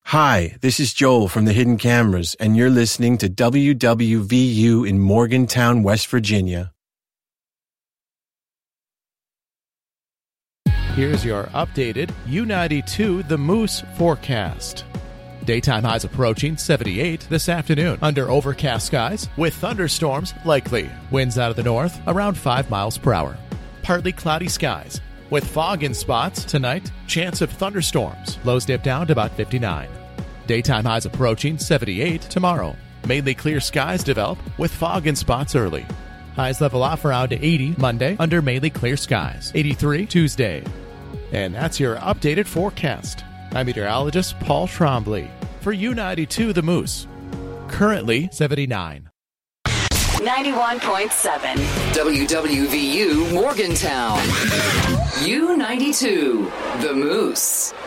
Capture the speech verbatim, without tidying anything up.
Hi, this is Joel from the Hidden Cameras, and you're listening to W W V U in Morgantown, West Virginia. Here's your updated U ninety-two The Moose forecast. Daytime highs approaching seventy-eight this afternoon under overcast skies with thunderstorms likely. Winds out of the north around five miles per hour. Partly cloudy skies with fog in spots tonight. Chance of thunderstorms. Lows dip down to about fifty-nine. Daytime highs approaching seventy-eight tomorrow. Mainly clear skies develop with fog in spots early. Highs level off around eighty Monday under mainly clear skies. eighty-three Tuesday. And that's your updated forecast. I'm meteorologist Paul Trombley for U ninety-two The Moose. Currently seventy-nine. ninety-one point seven W W V U Morgantown. U ninety-two The Moose.